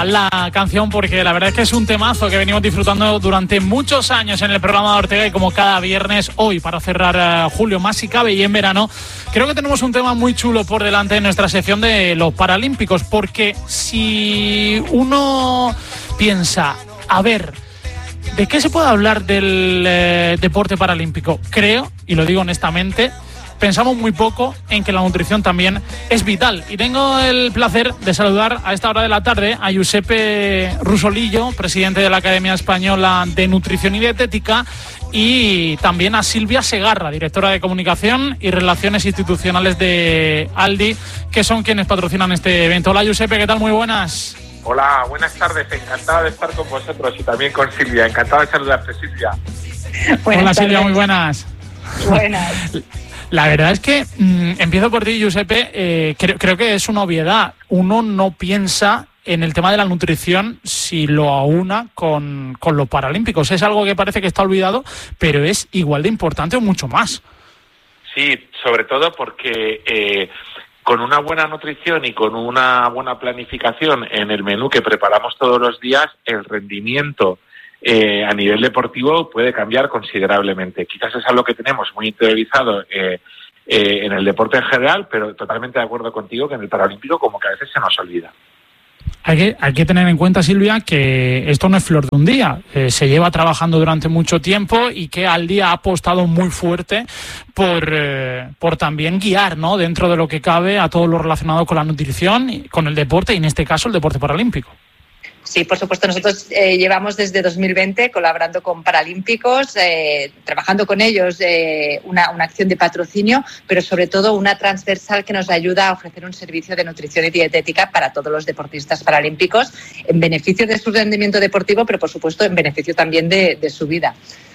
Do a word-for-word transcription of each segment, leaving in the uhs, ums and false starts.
igual la canción porque la verdad es que es un temazo que venimos disfrutando durante muchos años en el programa de Ortega y como cada viernes, hoy para cerrar uh, julio más si cabe y en verano, creo que tenemos un tema muy chulo por delante en nuestra sección de los Paralímpicos, porque si uno piensa, a ver, ¿de qué se puede hablar del eh, deporte paralímpico? Creo, y lo digo honestamente, pensamos muy poco en que la nutrición también es vital. Y tengo el placer de saludar a esta hora de la tarde a Giuseppe Rusolillo, presidente de la Academia Española de Nutrición y Dietética, y también a Silvia Segarra, directora de Comunicación y Relaciones Institucionales de Aldi, que son quienes patrocinan este evento. Hola Giuseppe, ¿qué tal? Muy buenas. Hola, buenas tardes. Encantado de estar con vosotros y también con Silvia. Encantado de saludarte, Silvia. Buenas Hola Silvia, muy buenas. Buenas. La verdad es que mmm, empiezo por ti, Giuseppe. Eh, creo, creo que es una obviedad. Uno no piensa en el tema de la nutrición si lo aúna con, con los Paralímpicos. Es algo que parece que está olvidado, pero es igual de importante o mucho más. Sí, sobre todo porque eh, con una buena nutrición y con una buena planificación en el menú que preparamos todos los días, el rendimiento Eh, a nivel deportivo puede cambiar considerablemente. Quizás es algo que tenemos muy interiorizado eh, eh, en el deporte en general, pero totalmente de acuerdo contigo que en el Paralímpico como que a veces se nos olvida. Hay que, hay que tener en cuenta, Silvia, que esto no es flor de un día. Eh, se lleva trabajando durante mucho tiempo y que Aldi ha apostado muy fuerte por, eh, por también guiar, ¿no?, dentro de lo que cabe a todo lo relacionado con la nutrición, y con el deporte y en este caso el deporte paralímpico. Sí, por supuesto. Nosotros eh, llevamos desde dos mil veinte colaborando con Paralímpicos, eh, trabajando con ellos eh, una, una acción de patrocinio, pero sobre todo una transversal que nos ayuda a ofrecer un servicio de nutrición y dietética para todos los deportistas paralímpicos en beneficio de su rendimiento deportivo, pero por supuesto en beneficio también de, de su vida.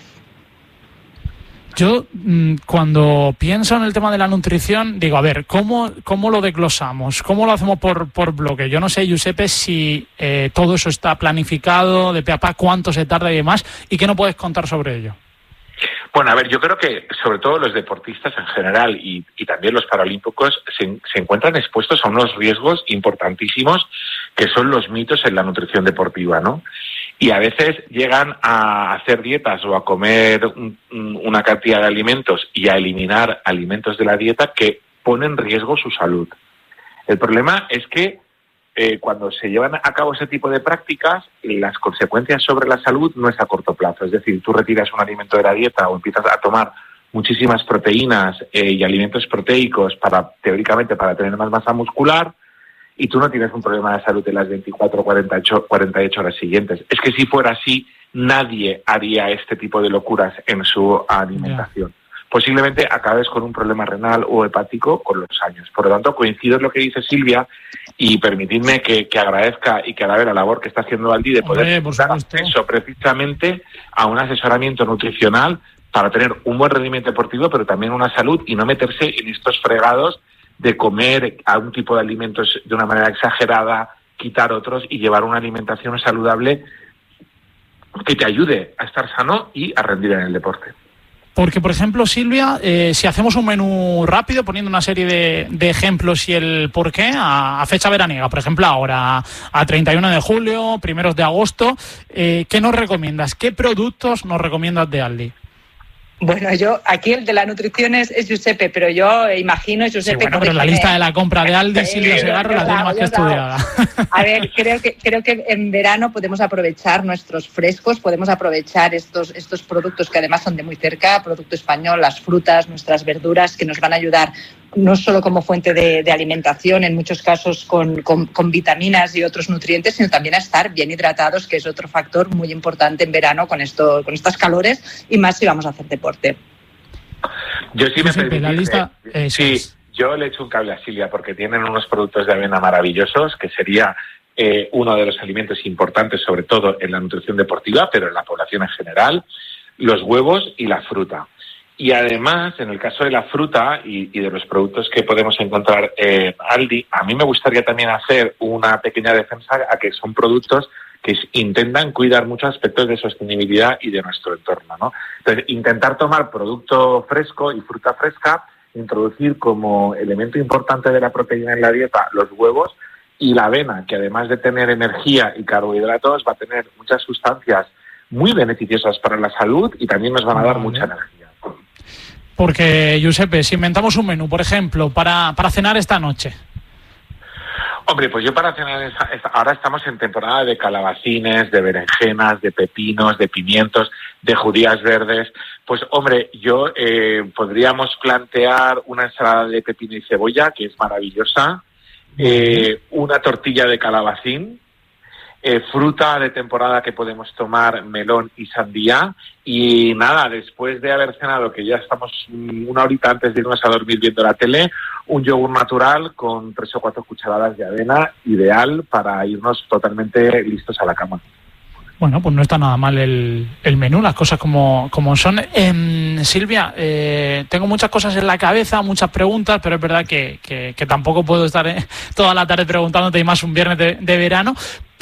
Yo, cuando pienso en el tema de la nutrición, digo, a ver, ¿cómo, cómo lo desglosamos? ¿Cómo lo hacemos por, por bloque? Yo no sé, Giuseppe, si eh, todo eso está planificado de pe a pa, cuánto se tarda y demás, y qué no puedes contar sobre ello. Bueno, a ver, yo creo que sobre todo los deportistas en general y, y también los paralímpicos se, se encuentran expuestos a unos riesgos importantísimos que son los mitos en la nutrición deportiva, ¿no? Y a veces llegan a hacer dietas o a comer un, una cantidad de alimentos y a eliminar alimentos de la dieta que ponen en riesgo su salud. El problema es que eh, cuando se llevan a cabo ese tipo de prácticas, las consecuencias sobre la salud no es a corto plazo. Es decir, tú retiras un alimento de la dieta o empiezas a tomar muchísimas proteínas eh, y alimentos proteicos para, teóricamente, para tener más masa muscular, y tú no tienes un problema de salud en las veinticuatro o cuarenta y ocho horas siguientes. Es que si fuera así, nadie haría este tipo de locuras en su alimentación. Yeah. Posiblemente acabes con un problema renal o hepático con los años. Por lo tanto, coincido en lo que dice Silvia y permitidme que, que agradezca y que alabe la labor que está haciendo Aldi de poder Hombre, dar acceso precisamente a un asesoramiento nutricional para tener un buen rendimiento deportivo, pero también una salud y no meterse en estos fregados de comer a un tipo de alimentos de una manera exagerada, quitar otros y llevar una alimentación saludable que te ayude a estar sano y a rendir en el deporte. Porque, por ejemplo, Silvia, eh, si hacemos un menú rápido, poniendo una serie de, de ejemplos y el porqué, a, a fecha veraniega, por ejemplo, ahora a treinta y uno de julio, primeros de agosto, eh, ¿qué nos recomiendas? ¿Qué productos nos recomiendas de Aldi? Bueno, yo, aquí el de la nutrición es, es Giuseppe, pero yo imagino Giuseppe... Sí, bueno, pero la lista de la compra de Aldi, Silvia Segarra, la tiene más que estudiada. A ver, creo que creo que en verano podemos aprovechar nuestros frescos, podemos aprovechar estos, estos productos que además son de muy cerca, producto español, las frutas, nuestras verduras, que nos van a ayudar no solo como fuente de, de alimentación, en muchos casos con, con, con vitaminas y otros nutrientes, sino también a estar bien hidratados, que es otro factor muy importante en verano con esto, con estas calores, y más si vamos a hacer deporte. Yo sí me permitís, la lista, eh, sí, es. yo le echo un cable a Silvia porque tienen unos productos de avena maravillosos, que sería eh, uno de los alimentos importantes, sobre todo en la nutrición deportiva, pero en la población en general, los huevos y la fruta. Y además, en el caso de la fruta y, y de los productos que podemos encontrar en Aldi, a mí me gustaría también hacer una pequeña defensa a que son productos que intentan cuidar muchos aspectos de sostenibilidad y de nuestro entorno, ¿no? Entonces, intentar tomar producto fresco y fruta fresca, introducir como elemento importante de la proteína en la dieta los huevos Y la avena, que además de tener energía y carbohidratos, va a tener muchas sustancias muy beneficiosas para la salud y también nos van a dar vale. mucha energía. Porque, Giuseppe, si inventamos un menú, por ejemplo, para, para cenar esta noche. Hombre, pues yo para cenar, ahora estamos en temporada de calabacines, de berenjenas, de pepinos, de pimientos, de judías verdes. Pues hombre, yo eh, podríamos plantear una ensalada de pepino y cebolla, que es maravillosa, eh, una tortilla de calabacín, Eh, fruta de temporada que podemos tomar, melón y sandía, y nada, después de haber cenado, que ya estamos una horita antes de irnos a dormir viendo la tele, un yogur natural con tres o cuatro cucharadas de avena, ideal para irnos totalmente listos a la cama. Bueno, pues no está nada mal el, el menú, las cosas como, como son. Eh, Silvia, eh, tengo muchas cosas en la cabeza, muchas preguntas, pero es verdad que, que, que tampoco puedo estar eh, toda la tarde preguntándote, y más un viernes de, de verano.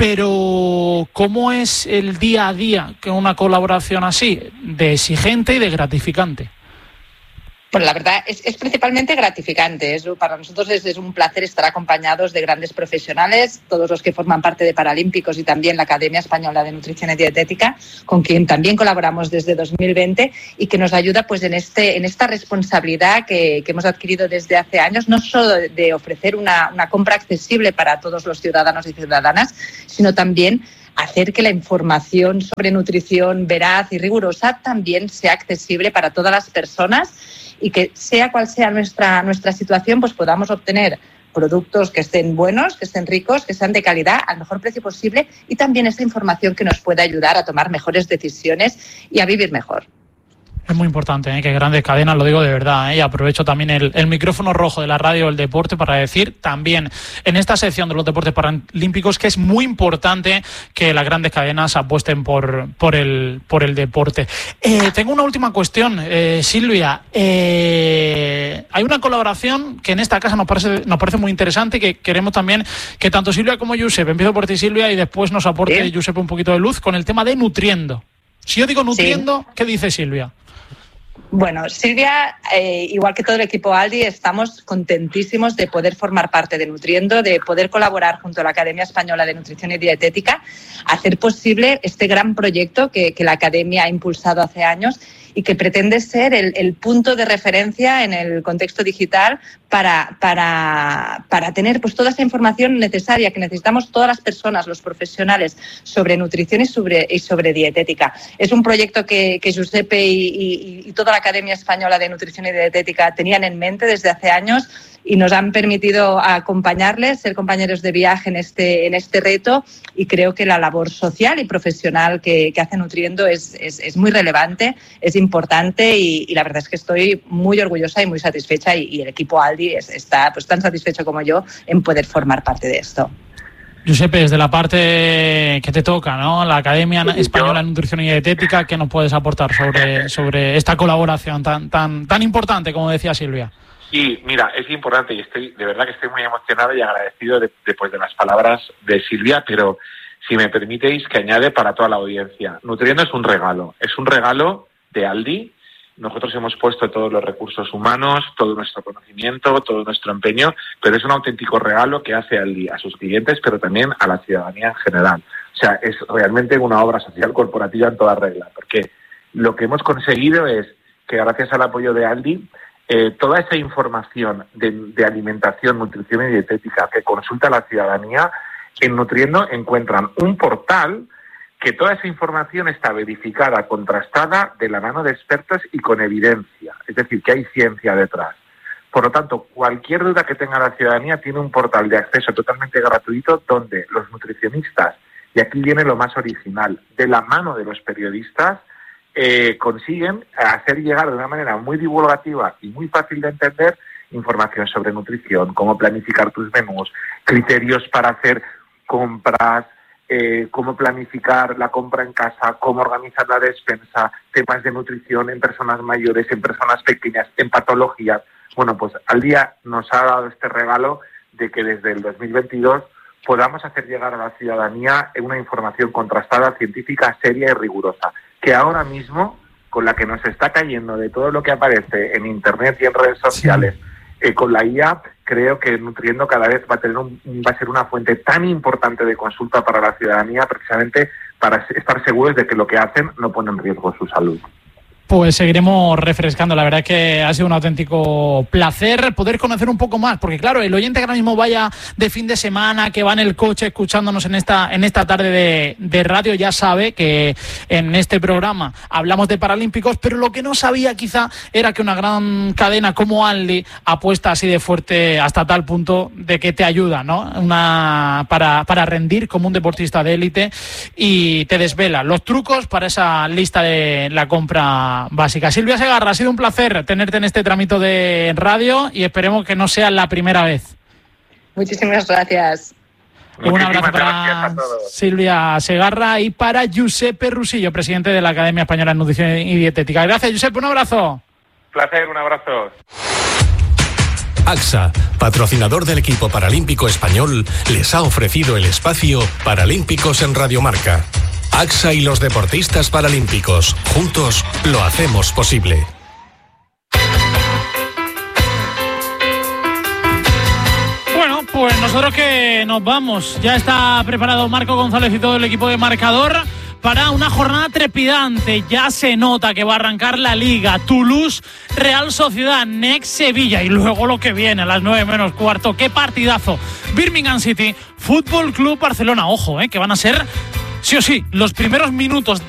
Pero, ¿cómo es el día a día con una colaboración así, de exigente y de gratificante? Bueno, la verdad es, es principalmente gratificante. Es, para nosotros es, es un placer estar acompañados de grandes profesionales, todos los que forman parte de Paralímpicos y también la Academia Española de Nutrición y Dietética, con quien también colaboramos desde dos mil veinte y que nos ayuda pues en este en esta responsabilidad que, que hemos adquirido desde hace años, no solo de, de ofrecer una, una compra accesible para todos los ciudadanos y ciudadanas, sino también hacer que la información sobre nutrición veraz y rigurosa también sea accesible para todas las personas y que sea cual sea nuestra, nuestra situación, pues podamos obtener productos que estén buenos, que estén ricos, que sean de calidad, al mejor precio posible, y también esa información que nos pueda ayudar a tomar mejores decisiones y a vivir mejor. Es muy importante, ¿eh? Que grandes cadenas, lo digo de verdad, ¿eh? Y aprovecho también el, el micrófono rojo de la radio del deporte para decir también en esta sección de los deportes paralímpicos que es muy importante que las grandes cadenas apuesten por, por, el, por el deporte. Eh, tengo una última cuestión, eh, Silvia. Eh, hay una colaboración que en esta casa nos parece, nos parece muy interesante y que queremos también que tanto Silvia como Giuseppe, empiezo por ti, Silvia, y después nos aporte ¿Sí? Giuseppe un poquito de luz con el tema de Nutriendo. Si yo digo Nutriendo, ¿sí? ¿Qué dice Silvia? Bueno, Silvia, eh, igual que todo el equipo Aldi, estamos contentísimos de poder formar parte de Nutriendo, de poder colaborar junto a la Academia Española de Nutrición y Dietética, hacer posible este gran proyecto que, que la Academia ha impulsado hace años y que pretende ser el, el punto de referencia en el contexto digital para, para, para tener pues, toda esa información necesaria que necesitamos todas las personas, los profesionales, sobre nutrición y sobre, y sobre dietética. Es un proyecto que, que Giuseppe y, y, y toda la Academia Española de Nutrición y Dietética tenían en mente desde hace años y nos han permitido acompañarles, ser compañeros de viaje en este, en este reto, y creo que la labor social y profesional que, que hace Nutriendo es, es, es muy relevante, es importante y, y la verdad es que estoy muy orgullosa y muy satisfecha y, y el equipo Aldi es, está pues, tan satisfecho como yo en poder formar parte de esto. Giuseppe, desde la parte que te toca, ¿no? La Academia Española de Nutrición y Dietética, ¿qué nos puedes aportar sobre, sobre esta colaboración tan, tan, tan importante, como decía Silvia? Sí, mira, es importante y estoy de verdad que estoy muy emocionado y agradecido de, después de las palabras de Silvia, pero si me permitéis que añade para toda la audiencia. Nutriendo es un regalo, es un regalo de Aldi. Nosotros hemos puesto todos los recursos humanos, todo nuestro conocimiento, todo nuestro empeño, pero es un auténtico regalo que hace Aldi a sus clientes, pero también a la ciudadanía en general. O sea, es realmente una obra social corporativa en toda regla, porque lo que hemos conseguido es que gracias al apoyo de Aldi, Eh, toda esa información de, de alimentación, nutrición y dietética que consulta la ciudadanía, en Nutriendo encuentran un portal que toda esa información está verificada, contrastada de la mano de expertos y con evidencia, es decir, que hay ciencia detrás. Por lo tanto, cualquier duda que tenga la ciudadanía tiene un portal de acceso totalmente gratuito donde los nutricionistas, y aquí viene lo más original, de la mano de los periodistas, Eh, consiguen hacer llegar de una manera muy divulgativa y muy fácil de entender información sobre nutrición, cómo planificar tus menús, criterios para hacer compras, eh, cómo planificar la compra en casa, cómo organizar la despensa, temas de nutrición en personas mayores, en personas pequeñas, en patologías. Bueno, pues al día nos ha dado este regalo de que desde el dos mil veintidós podamos hacer llegar a la ciudadanía una información contrastada, científica, seria y rigurosa, que ahora mismo, con la que nos está cayendo de todo lo que aparece en Internet y en redes sociales, sí. eh, con la I A, creo que Nutriendo cada vez va a tener un, va a ser una fuente tan importante de consulta para la ciudadanía, precisamente para estar seguros de que lo que hacen no pone en riesgo su salud. Pues seguiremos refrescando. La verdad es que ha sido un auténtico placer poder conocer un poco más, porque claro, el oyente que ahora mismo vaya de fin de semana, que va en el coche escuchándonos en esta en esta tarde de, de radio, ya sabe que en este programa hablamos de Paralímpicos, pero lo que no sabía quizá era que una gran cadena como Aldi apuesta así de fuerte hasta tal punto de que te ayuda, ¿no? Una para, para rendir como un deportista de élite y te desvela los trucos para esa lista de la compra básica. Silvia Segarra, ha sido un placer tenerte en este tramito de radio y esperemos que no sea la primera vez. Muchísimas gracias. Un abrazo para Silvia Segarra y para Giuseppe Rusillo, presidente de la Academia Española de Nutrición y Dietética. Gracias, Giuseppe, un abrazo. Placer, un abrazo. A X A, patrocinador del equipo paralímpico español, les ha ofrecido el espacio Paralímpicos en Radio Marca. A X A y los deportistas paralímpicos, juntos lo hacemos posible. Bueno, pues nosotros que nos vamos. Ya está preparado Marco González y todo el equipo de Marcador para una jornada trepidante. Ya se nota que va a arrancar la Liga. Toulouse, Real Sociedad, Next Sevilla y luego lo que viene a las nueve menos cuarto. ¡Qué partidazo! Birmingham City, Fútbol Club Barcelona. Ojo, eh, que van a ser sí o sí los primeros minutos de